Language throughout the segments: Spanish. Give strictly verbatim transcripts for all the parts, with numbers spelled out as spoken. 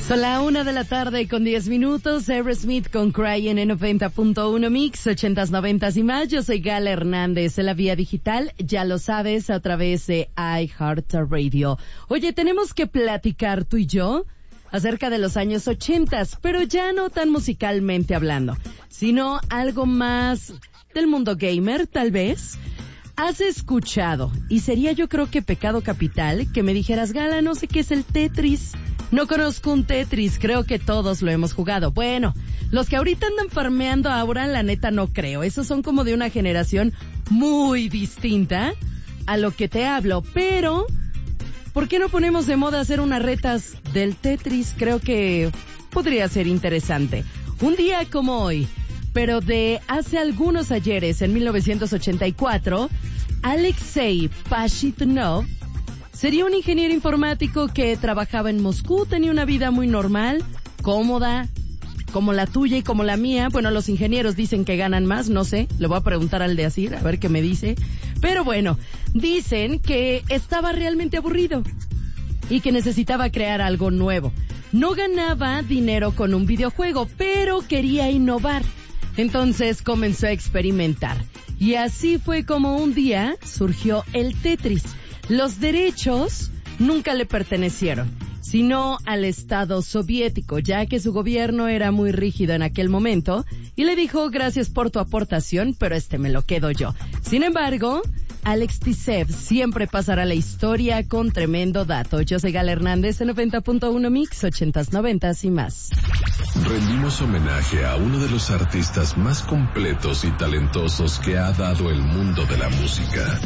Son la una de la tarde con diez minutos. Aerosmith con Cry en noventa punto uno Mix, ochentas, noventas y más. Yo soy Gala Hernández en la vía digital, ya lo sabes, a través de iHeartRadio. Oye, tenemos que platicar tú y yo acerca de los años ochentas, pero ya no tan musicalmente hablando, sino algo más del mundo gamer, tal vez. ¿Has escuchado? Y sería yo creo que pecado capital que me dijeras, Gala, no sé qué es el Tetris. No conozco un Tetris, creo que todos lo hemos jugado. Bueno, los que ahorita andan farmeando ahora, la neta no creo. Esos son como de una generación muy distinta a lo que te hablo. Pero, ¿por qué no ponemos de moda hacer unas retas del Tetris? Creo que podría ser interesante. Un día como hoy, pero de hace algunos ayeres, en mil novecientos ochenta y cuatro, Alexei Pashitnov sería un ingeniero informático que trabajaba en Moscú, tenía una vida muy normal, cómoda, como la tuya y como la mía. Bueno, los ingenieros dicen que ganan más, no sé, le voy a preguntar al de Asir, a ver qué me dice. Pero bueno, dicen que estaba realmente aburrido y que necesitaba crear algo nuevo. No ganaba dinero con un videojuego, pero quería innovar. Entonces comenzó a experimentar. Y así fue como un día surgió el Tetris. Los derechos nunca le pertenecieron, sino al Estado soviético, ya que su gobierno era muy rígido en aquel momento, y le dijo, gracias por tu aportación, pero este me lo quedo yo. Sin embargo, Alex Tisev siempre pasará la historia con tremendo dato. Yo soy Gala Hernández en noventa punto uno Mix, ochentas, noventas y más. Rendimos homenaje a uno de los artistas más completos y talentosos que ha dado el mundo de la música.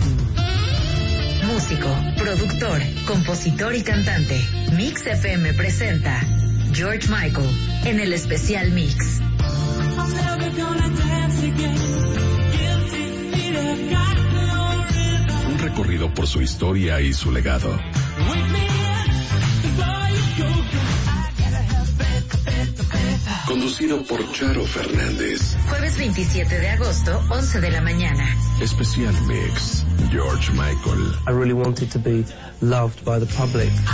Músico, productor, compositor y cantante. Mix F M presenta George Michael en el especial Mix. Un recorrido por su historia y su legado. Conducido por Charo Fernández. Jueves veintisiete de agosto, once de la mañana. Especial Mix, George Michael. I really wanted to be loved by the public.